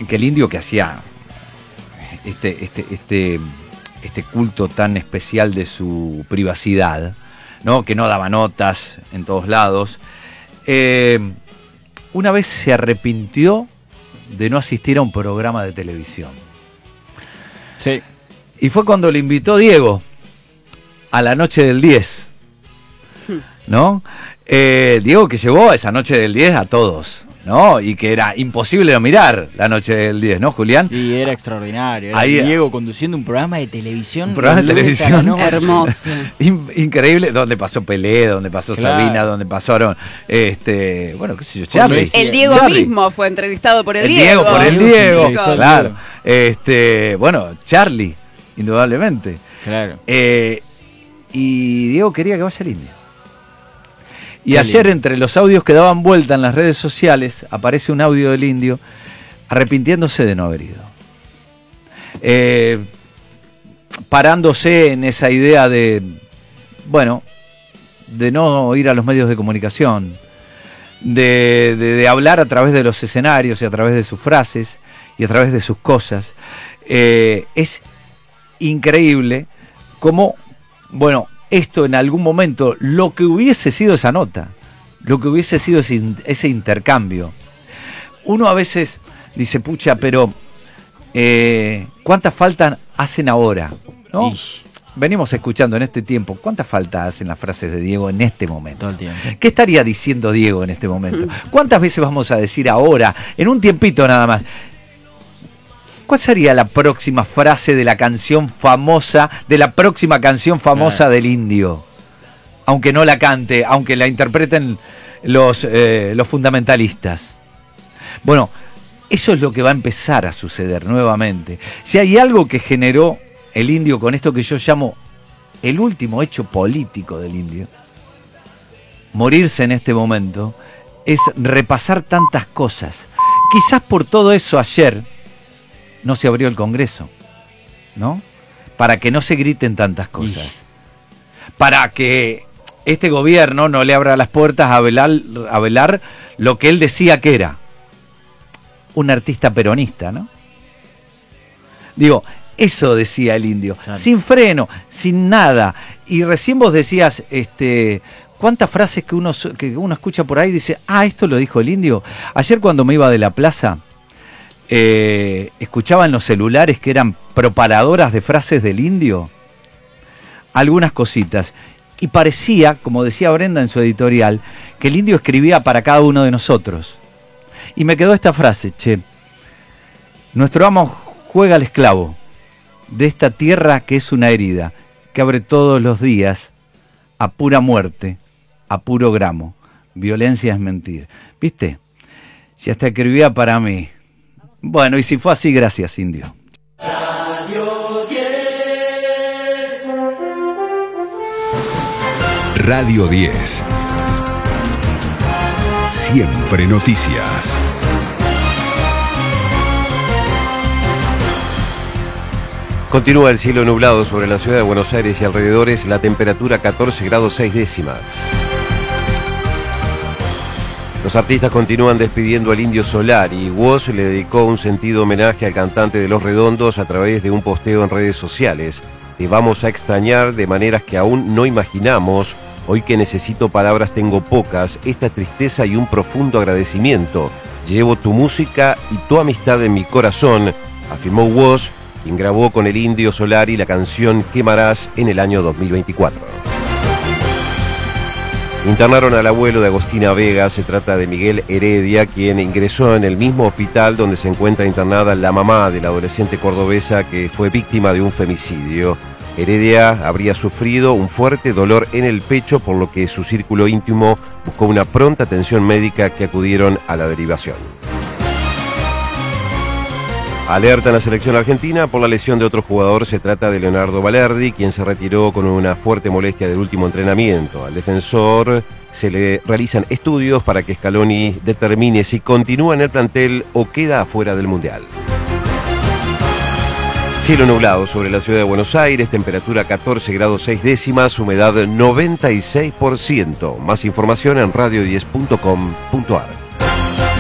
que el indio que hacía este culto tan especial de su privacidad, ¿no? Que no daba notas en todos lados, una vez se arrepintió de no asistir a un programa de televisión. Sí. Y fue cuando le invitó Diego a la noche del 10, ¿no? Diego que llevó a esa noche del 10 a todos, ¿no? Y que era imposible no mirar la noche del 10, ¿no, Julián? Sí, era extraordinario. Era Ahí, Diego conduciendo un programa de televisión. Un programa de televisión. Hermoso. Increíble, donde pasó Pelé, donde pasó Sabina, donde pasaron, bueno, qué sé yo, Charlie. El Diego Charlie. mismo fue entrevistado por el El Diego. Por el Diego, chicos. claro. Bueno, Charlie, indudablemente. Claro. Y Diego quería que vaya el indio. Y Qué ayer, lindo. entre los audios que daban vuelta en las redes sociales, aparece un audio del indio arrepintiéndose de no haber ido. Parándose en esa idea de, bueno, de no ir a los medios de comunicación, de hablar a través de los escenarios y a través de sus frases y a través de sus cosas. Es increíble cómo, bueno, esto en algún momento, lo que hubiese sido esa nota, lo que hubiese sido ese intercambio. Uno a veces dice, pucha, pero ¿cuántas faltas hacen ahora? ¿No? Ish. Venimos escuchando en este tiempo, ¿cuántas faltas hacen las frases de Diego en este momento? Todo el tiempo. ¿Qué estaría diciendo Diego en este momento? ¿Cuántas veces vamos a decir ahora, en un tiempito nada más? ¿Cuál sería la próxima frase de la canción famosa, de la próxima canción famosa del indio? Aunque no la cante, aunque la interpreten los fundamentalistas. Bueno, eso es lo que va a empezar a suceder nuevamente. Si hay algo que generó el indio con esto que yo llamo el último hecho político del indio, morirse en este momento, es repasar tantas cosas. Quizás por todo eso ayer no se abrió el Congreso, ¿no? Para que no se griten tantas cosas. Para que este gobierno no le abra las puertas a velar lo que él decía que era. Un artista peronista, ¿no? Digo, eso decía el indio. Claro. Sin freno, sin nada. Y recién vos decías, ¿cuántas frases que uno escucha por ahí y dice, esto lo dijo el indio? Ayer cuando me iba de la plaza, escuchaba en los celulares que eran proparadoras de frases del indio, algunas cositas, y parecía, como decía Brenda en su editorial, que el indio escribía para cada uno de nosotros. Y me quedó esta frase, nuestro amo juega al esclavo de esta tierra que es una herida, que abre todos los días a pura muerte, a puro gramo, violencia es mentir. ¿Viste? Si hasta escribía para mí. Bueno, y si fue así, gracias, indio. Radio 10. Radio 10. Siempre noticias. Continúa el cielo nublado sobre la ciudad de Buenos Aires y alrededores, la temperatura 14 grados 6 décimas. Los artistas continúan despidiendo al Indio Solari y Woz le dedicó un sentido homenaje al cantante de Los Redondos a través de un posteo en redes sociales. Te vamos a extrañar de maneras que aún no imaginamos. Hoy que necesito palabras tengo pocas, esta tristeza y un profundo agradecimiento. Llevo tu música y tu amistad en mi corazón, afirmó Woz, quien grabó con el Indio Solari la canción Quemarás en el año 2024. Internaron al abuelo de Agostina Vega, se trata de Miguel Heredia, quien ingresó en el mismo hospital donde se encuentra internada la mamá de la adolescente cordobesa que fue víctima de un femicidio. Heredia habría sufrido un fuerte dolor en el pecho, por lo que su círculo íntimo buscó una pronta atención médica que acudieron a la derivación. Alerta en la selección argentina por la lesión de otro jugador. Se trata de Leonardo Balerdi, quien se retiró con una fuerte molestia del último entrenamiento. Al defensor se le realizan estudios para que Scaloni determine si continúa en el plantel o queda afuera del Mundial. Cielo nublado sobre la ciudad de Buenos Aires, temperatura 14 grados 6 décimas, humedad 96%. Más información en radio10.com.ar.